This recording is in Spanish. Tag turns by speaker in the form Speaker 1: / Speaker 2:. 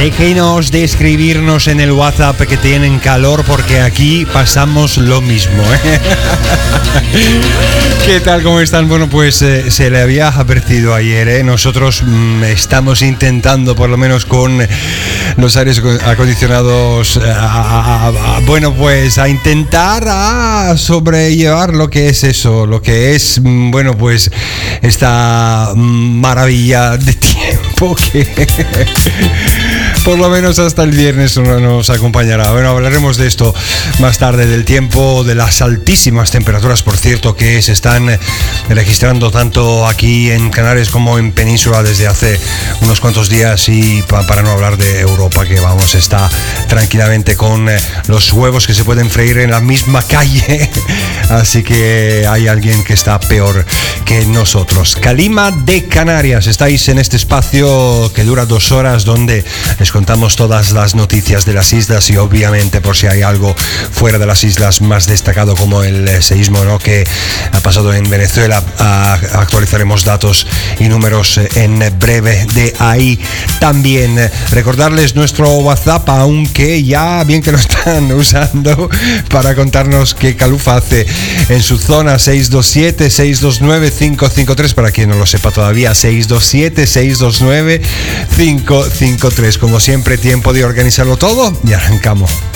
Speaker 1: Déjenos de escribirnos en el WhatsApp que tienen calor, porque aquí pasamos lo mismo, ¿eh? ¿Qué tal? ¿Cómo están? Bueno, pues se le había advertido ayer, ¿eh? Nosotros estamos intentando, por lo menos con los aires acondicionados, bueno, pues a intentar sobrellevar lo que es eso, lo que es, bueno, pues esta maravilla de tiempo que por lo menos hasta el viernes nos acompañará. Bueno, hablaremos de esto más tarde, del tiempo, de las altísimas temperaturas, por cierto, que se están registrando tanto aquí en Canarias como en Península desde hace unos cuantos días, y para no hablar de Europa, que vamos, está tranquilamente con los huevos que se pueden freír en la misma calle, así que hay alguien que está peor que nosotros. Calima de Canarias, estáis en este espacio que dura 2 horas, donde les contamos todas las noticias de las islas, y obviamente, por si hay algo fuera de las islas más destacado, como el seísmo, ¿no?, que ha pasado en Venezuela, actualizaremos datos y números en breve de ahí. También recordarles nuestro WhatsApp, aunque ya bien que lo están usando, para contarnos qué calufa hace en su zona. 627-629-553, para quien no lo sepa todavía, 627-629-553. Como siempre, tiempo de organizarlo todo y arrancamos.